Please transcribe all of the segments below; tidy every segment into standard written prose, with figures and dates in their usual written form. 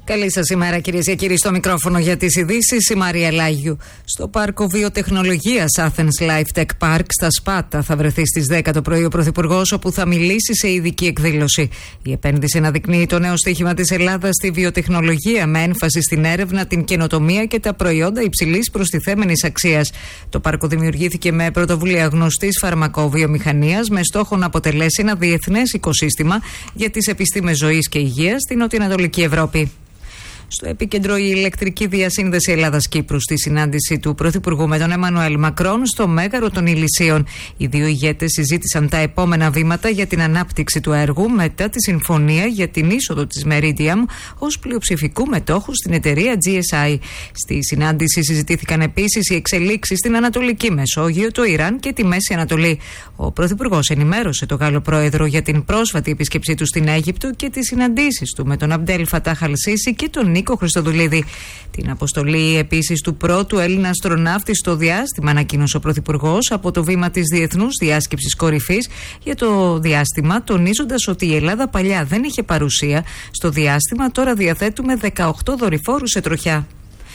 Καλή σας ημέρα, κυρίες και κύριοι. Στο μικρόφωνο για τις ειδήσεις η Μαρία Λάγιου. Στο πάρκο βιοτεχνολογίας Athens Life Tech Park στα Σπάτα θα βρεθεί στις 10 το πρωί ο Πρωθυπουργός, όπου θα μιλήσει σε ειδική εκδήλωση. Η επένδυση αναδεικνύει το νέο στοίχημα της Ελλάδας στη βιοτεχνολογία, με έμφαση στην έρευνα, την καινοτομία και τα προϊόντα υψηλής προστιθέμενης αξίας. Το πάρκο δημιουργήθηκε με πρωτοβουλία γνωστής φαρμακοβιομηχανίας, με στόχο να αποτελέσει ένα διεθνές οικοσύστημα για τις επιστήμες ζωής και υγείας στην νοτιοανατολική Ευρώπη. Στο επίκεντρο η ηλεκτρική διασύνδεση Ελλάδας-Κύπρου, στη συνάντηση του Πρωθυπουργού με τον Εμμανουέλ Μακρόν στο Μέγαρο των Ηλυσίων. Οι δύο ηγέτες συζήτησαν τα επόμενα βήματα για την ανάπτυξη του έργου μετά τη συμφωνία για την είσοδο της Meridiam ως πλειοψηφικού μετόχου στην εταιρεία GSI. Στη συνάντηση συζητήθηκαν επίσης οι εξελίξεις στην Ανατολική Μεσόγειο, το Ιράν και τη Μέση Ανατολή. Ο Πρωθυπουργός ενημέρωσε τον Γάλλο Πρόεδρο για την πρόσφατη επίσκεψή του στην Αίγυπτο και τις συναντήσεις του με τον Αμπτέλ Φατάχ Αλ-Σίσι και τον Νίκο Χριστοδουλίδη. Την αποστολή επίσης του πρώτου Έλληνα αστροναύτη στο διάστημα ανακοίνωσε ο Πρωθυπουργός από το βήμα της Διεθνούς Διάσκεψης Κορυφής για το διάστημα, τονίζοντας ότι η Ελλάδα παλιά δεν είχε παρουσία στο διάστημα, τώρα διαθέτουμε 18 δορυφόρους σε τροχιά.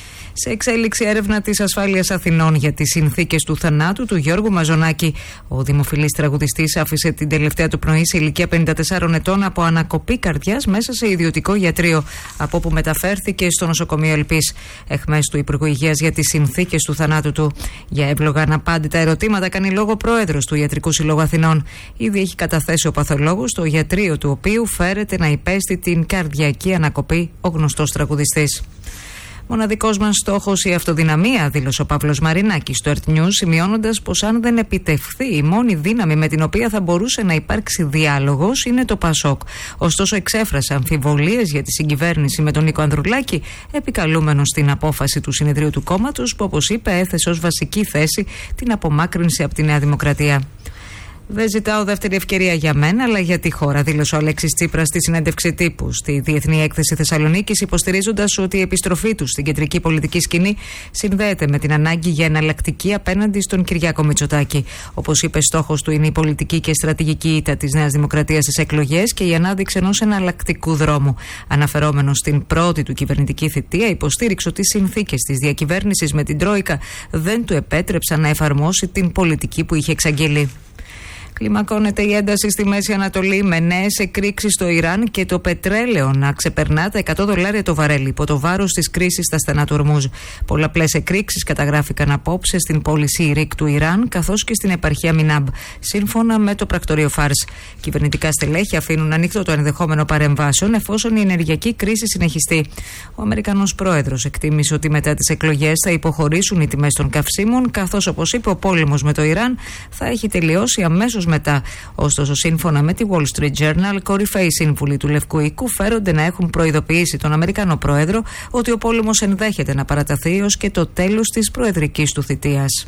Σε εξέλιξη έρευνα της ασφάλειας Αθηνών για τις συνθήκες του θανάτου του Γιώργου Μαζονάκη. Ο δημοφιλής τραγουδιστής άφησε την τελευταία του πνοή σε ηλικία 54 ετών από ανακοπή καρδιάς μέσα σε ιδιωτικό ιατρείο, από όπου μεταφέρθηκε στο νοσοκομείο Ελπής. Εχμές του Υπουργού Υγείας για τις συνθήκες του θανάτου του. Για εύλογα αναπάντητα ερωτήματα κάνει λόγο πρόεδρος του Ιατρικού Συλλόγου Αθηνών. Ήδη έχει καταθέσει ο παθολόγος, στο ιατρείο του οποίου φέρεται να υπέστη την καρδιακή ανακοπή ο γνωστός τραγουδιστής. Μοναδικός μας στόχος η αυτοδυναμία, δήλωσε ο Παύλος Μαρινάκης στο Earth News, σημειώνοντας πως αν δεν επιτευχθεί, η μόνη δύναμη με την οποία θα μπορούσε να υπάρξει διάλογος είναι το ΠΑΣΟΚ. Ωστόσο, εξέφρασε αμφιβολίες για τη συγκυβέρνηση με τον Νίκο Ανδρουλάκη, επικαλούμενος στην απόφαση του συνεδρίου του κόμματος, που, όπως είπε, έθεσε ως βασική θέση την απομάκρυνση από τη Νέα Δημοκρατία. Δεν ζητάω δεύτερη ευκαιρία για μένα, αλλά για τη χώρα, δήλωσε ο Αλέξης Τσίπρας στη συνέντευξη τύπου στη Διεθνή Έκθεση Θεσσαλονίκης, υποστηρίζοντας ότι η επιστροφή του στην κεντρική πολιτική σκηνή συνδέεται με την ανάγκη για εναλλακτική απέναντι στον Κυριάκο Μητσοτάκη. Όπως είπε, στόχος του είναι η πολιτική και στρατηγική ήττα της Νέας Δημοκρατίας στις εκλογές και η ανάδειξη ενός εναλλακτικού δρόμου. Αναφερόμενος στην πρώτη του κυβερνητική θητεία, υποστήριξε ότι οι συνθήκες της διακυβέρνησης με την Τρόικα δεν του επέτρεψαν να εφαρμόσει την πολιτική που είχε εξαγγείλει. Κλιμακώνεται η ένταση στη Μέση Ανατολή, με νέες εκρήξεις στο Ιράν και το πετρέλαιο να ξεπερνά τα $100 το βαρέλι, υπό το βάρος της κρίσης στα στενά του Ορμούζ. Πολλαπλές εκρήξεις καταγράφηκαν απόψε στην πόλη Σιρίκ του Ιράν, καθώς και στην επαρχία Μινάμπ, σύμφωνα με το πρακτορείο Φάρς. Κυβερνητικά στελέχη αφήνουν ανοιχτό το ενδεχόμενο παρεμβάσεων εφόσον η ενεργειακή κρίση συνεχιστεί. Ο Αμερικανός πρόεδρος εκτίμησε ότι μετά τις εκλογές θα υποχωρήσουν οι τιμές των καυσίμων, καθώς, όπως είπε, ο πόλεμος με το Ιράν θα έχει τελειώσει αμέσως μετά. Ωστόσο, σύμφωνα με τη Wall Street Journal, κορυφαίοι σύμβουλοι του Λευκού Οίκου φέρονται να έχουν προειδοποιήσει τον Αμερικανό πρόεδρο ότι ο πόλεμος ενδέχεται να παραταθεί ως και το τέλος της προεδρικής του θητείας.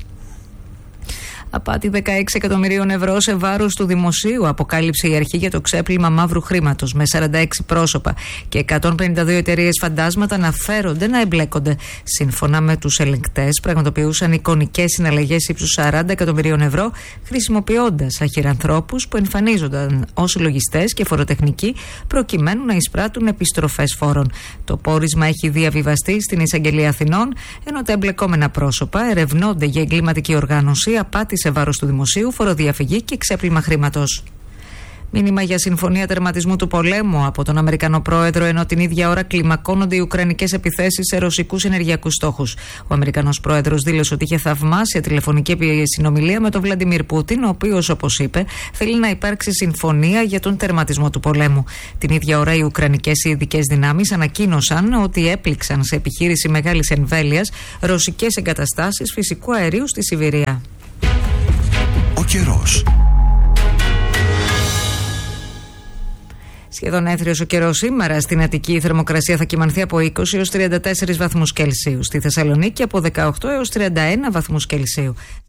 Απάτη 16 εκατομμυρίων ευρώ σε βάρος του δημοσίου αποκάλυψε η αρχή για το ξέπλυμα μαύρου χρήματος, με 46 πρόσωπα και 152 εταιρείες φαντάσματα να φέρονται να εμπλέκονται. Σύμφωνα με τους ελεγκτές, πραγματοποιούσαν εικονικές συναλλαγές ύψους 40 εκατομμυρίων ευρώ, χρησιμοποιώντας αχυρανθρώπους που εμφανίζονταν ως λογιστές και φοροτεχνικοί, προκειμένου να εισπράττουν επιστροφές φόρων. Το πόρισμα έχει διαβιβαστεί στην Εισαγγελία Αθηνών, ενώ τα εμπλεκόμενα πρόσωπα ερευνώνται για εγκληματική οργάνωση, απάτη σε βάρος του δημοσίου, φοροδιαφυγή και ξέπλυμα χρήματος. Μήνυμα για συμφωνία τερματισμού του πολέμου από τον Αμερικανό πρόεδρο, ενώ την ίδια ώρα κλιμακώνονται οι ουκρανικές επιθέσεις σε ρωσικούς ενεργειακούς στόχους. Ο Αμερικανός πρόεδρος δήλωσε ότι είχε θαυμάσια τηλεφωνική συνομιλία με τον Βλαντιμίρ Πούτιν, ο οποίος, όπως είπε, θέλει να υπάρξει συμφωνία για τον τερματισμό του πολέμου. Την ίδια ώρα, οι ουκρανικές ειδικές δυνάμεις ανακοίνωσαν ότι έπληξαν σε επιχείρηση μεγάλης εμβέλειας ρωσικές εγκαταστάσεις φυσικού αερίου στη Σιβηρία. Ο καιρός. Σχεδόν έθριος ο καιρός σήμερα. Στην Αττική η θερμοκρασία θα κυμανθεί από 20 έως 34 βαθμούς Κελσίου. Στη Θεσσαλονίκη από 18 έως 31 βαθμούς Κελσίου.